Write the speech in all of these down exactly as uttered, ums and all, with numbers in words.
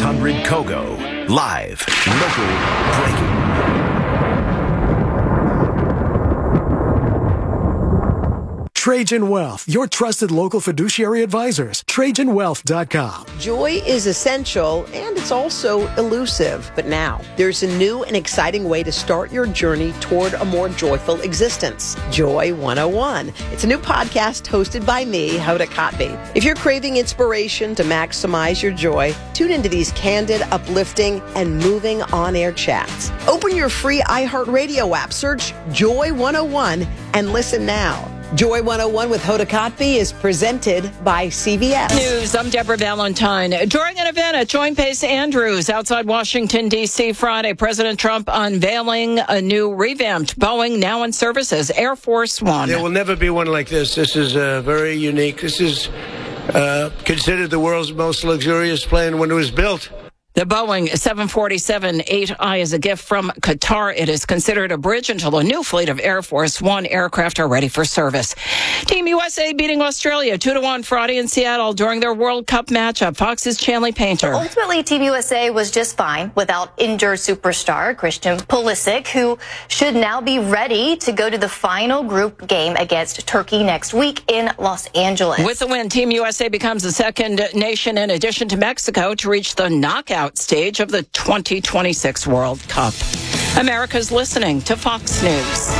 hundred Kogo. Live. Local. Breaking. Trajan Wealth, your trusted local fiduciary advisors. Trajan Wealth dot com. Joy is essential, and it's also elusive. But now, there's a new and exciting way to start your journey toward a more joyful existence. Joy one oh one. It's a new podcast hosted by me, Hoda Kotb. If you're craving inspiration to maximize your joy, tune into these candid, uplifting, and moving on-air chats. Open your free iHeartRadio app, search Joy one oh one, and listen now. Joy one oh one with Hoda Kotb is presented by C V S. News, I'm Deborah Valentine. During an event at Joint Base Andrews outside Washington, D C Friday, President Trump unveiling a new revamped Boeing now in service as Air Force One. There will never be one like this. This is uh, very unique. This is uh, considered the world's most luxurious plane when it was built. The Boeing seven forty-seven eight I is a gift from Qatar. It is considered a bridge until a new fleet of Air Force One aircraft are ready for service. Team U S A beating Australia two to one Friday in Seattle during their World Cup matchup. Fox's Chanley Painter. Ultimately, Team U S A was just fine without injured superstar Christian Pulisic, who should now be ready to go to the final group game against Turkey next week in Los Angeles. With the win, Team U S A becomes the second nation in addition to Mexico to reach the knockout stage of the twenty twenty-six World Cup. America's listening to Fox News.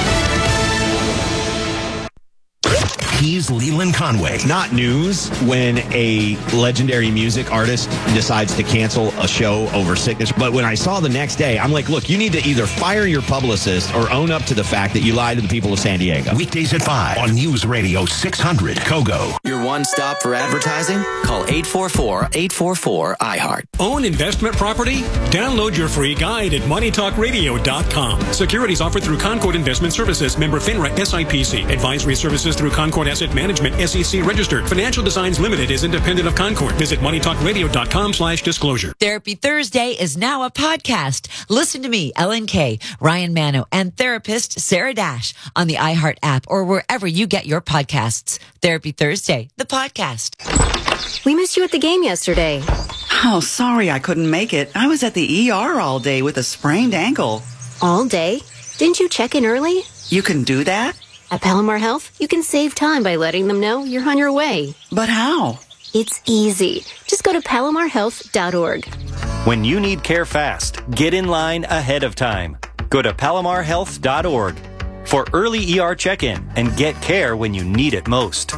He's Leland Conway. Not news when a legendary music artist decides to cancel a show over sickness. But when I saw the next day, I'm like, look, you need to either fire your publicist or own up to the fact that you lied to the people of San Diego. Weekdays at five on News Radio six hundred Kogo. Your one stop for advertising? Call eight four four, eight four four, I heart. Own investment property? Download your free guide at money talk radio dot com. Securities offered through Concord Investment Services. Member FINRA S I P C. Advisory services through Concord Asset Management, S E C registered. Financial Designs Limited is independent of Concord. Visit money talk radio dot com slash disclosure. Therapy Thursday is now a podcast. Listen to me, Ellen Kay, Ryan Mano, and therapist Sarah Dash on the iHeart app or wherever you get your podcasts. Therapy Thursday, the podcast. We missed you at the game yesterday. Oh, sorry I couldn't make it. I was at the E R all day with a sprained ankle. All day? Didn't you check in early? You can do that? At Palomar Health, you can save time by letting them know you're on your way. But how? It's easy. Just go to palomar health dot org. When you need care fast, get in line ahead of time. Go to palomar health dot org for early E R check-in and get care when you need it most.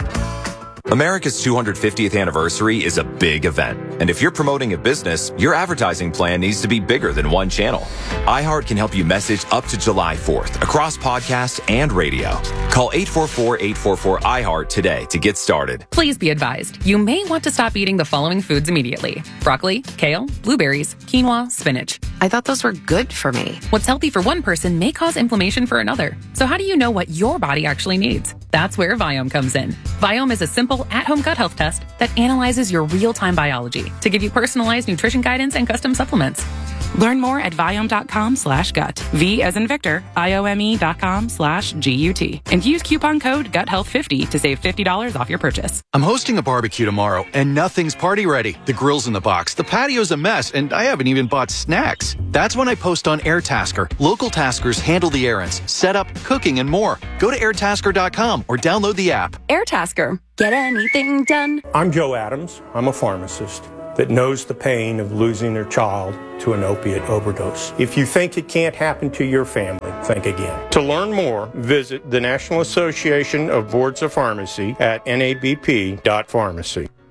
America's two hundred fiftieth anniversary is a big event. And if you're promoting a business, your advertising plan needs to be bigger than one channel. iHeart can help you message up to July fourth across podcast and radio. Call eight four four, eight four four, I heart today to get started. Please be advised, you may want to stop eating the following foods immediately. Broccoli, kale, blueberries, quinoa, spinach. I thought those were good for me. What's healthy for one person may cause inflammation for another. So how do you know what your body actually needs? That's where Viome comes in. Viome is a simple at-home gut health test that analyzes your real-time biology to give you personalized nutrition guidance and custom supplements. Learn more at Viome.com slash gut. V as in Victor, I-O-M-E dot com slash G-U-T. And use coupon code gut health fifty to save fifty dollars off your purchase. I'm hosting a barbecue tomorrow, and nothing's party ready. The grill's in the box, the patio's a mess, and I haven't even bought snacks. That's when I post on AirTasker. Local taskers handle the errands, setup, cooking, and more. Go to air tasker dot com or download the app. AirTasker. Get anything done. I'm Joe Adams. I'm a pharmacist that knows the pain of losing their child to an opiate overdose. If you think it can't happen to your family, think again. To learn more, visit the National Association of Boards of Pharmacy at N A B P dot pharmacy.